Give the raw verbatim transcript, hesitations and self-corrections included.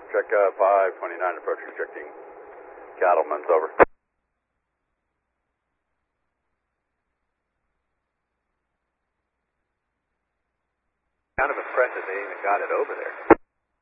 Check uh, five twenty-nine approach restricting Cattleman's over. Kind of impressive they even got it over there.